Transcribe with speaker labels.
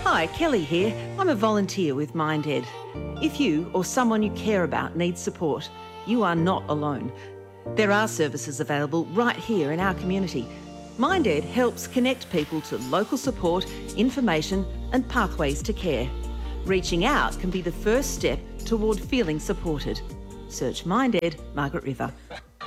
Speaker 1: Hi, Kelly here. I'm a volunteer with MindEd. If you or someone you care about needs support, you are not alone. There are services available right here in our community. MindEd helps connect people to local support, information and pathways to care. Reaching out can be the first step toward feeling supported. Search MindEd, Margaret River.